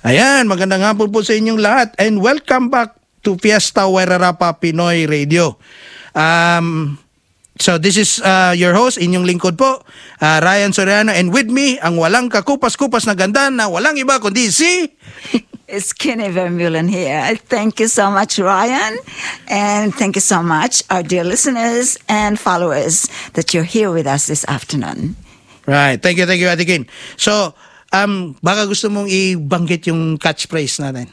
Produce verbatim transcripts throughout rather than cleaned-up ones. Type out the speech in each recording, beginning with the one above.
Ayan, magandang hapon po sa inyong lahat and welcome back to Fiesta Wairarapa Pinoy Radio. Um, so this is uh, your host, inyong lingkod po, uh, Ryan Soriano, and with me, ang walang kakupas-kupas na ganda na walang iba kundi si... It's Kenny Vermeulen here. Thank you so much, Ryan. And thank you so much, our dear listeners and followers, that you're here with us this afternoon. Right. Thank you, thank you, Ate Kin. So, um, baka gusto mong ibanggit yung catchphrase natin.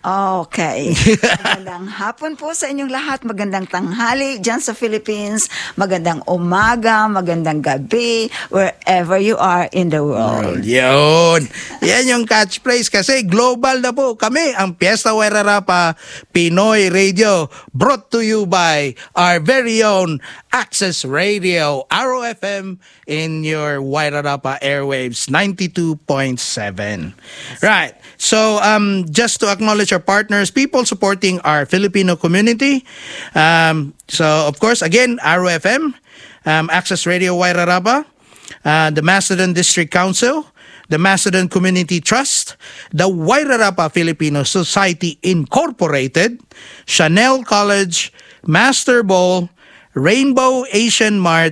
Okay. Magandang hapon po sa inyong lahat. Magandang tanghali dyan sa Philippines. Magandang umaga, magandang gabi, wherever you are in the world. Yun. Yan yung catchphrase kasi global na po kami, ang Fiesta Wairarapa Pinoy Radio, brought to you by our very own Access Radio, R O F M, in your Wairarapa airwaves, ninety-two point seven. Right. So, um, just to acknowledge our partners, people supporting our Filipino community. Um, so, of course, again, R O F M, um, Access Radio Wairarapa, uh, the Macedon District Council, the Macedon Community Trust, the Wairarapa Filipino Society Incorporated, Chanel College, Master Bowl, Rainbow Asian Mart,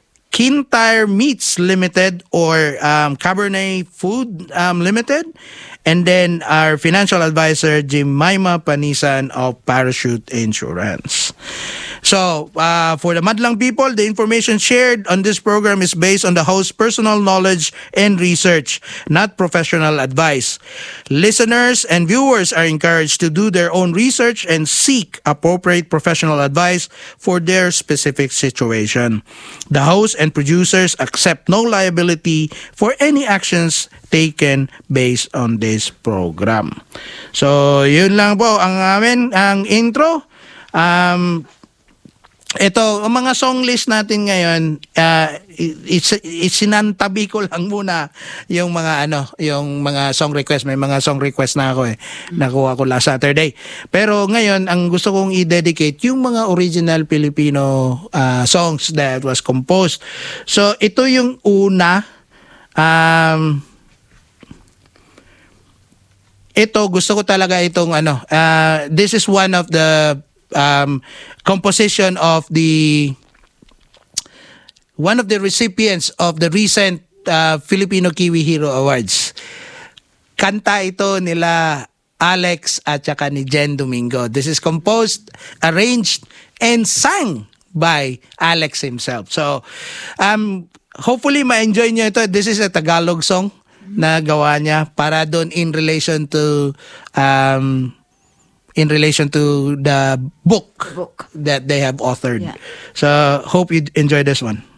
Kintyre Meats Limited or um, Cabernet Food um, Limited, and then our financial advisor, Jemima Panisan of Parachute Insurance. So, uh, for the Madlang people, the information shared on this program is based on the host's personal knowledge and research, not professional advice. Listeners and viewers are encouraged to do their own research and seek appropriate professional advice for their specific situation. The host and producers accept no liability for any actions taken based on this program. So, yun lang po ang amin, ang intro. Um, ito, ang mga song list natin ngayon, uh, it's, it's sinantabi ko lang muna yung mga ano, yung mga song request. May mga song request na ako eh. Nakuha ko last Saturday. Pero ngayon, ang gusto kong i-dedicate yung mga original Filipino uh, songs that was composed. So, ito yung una. Um, ito, gusto ko talaga itong ano. Uh, this is one of the Um, composition of the one of the recipients of the recent uh, Filipino Kiwi Hero Awards. Kanta ito nila Alex at saka ni Jen Domingo. This is composed, arranged, and sung by Alex himself. So, um, hopefully ma-enjoy nyo ito. This is a Tagalog song na gawa niya para doon in relation to um, in relation to the book, book that they have authored. Yeah. So, hope you enjoy this one.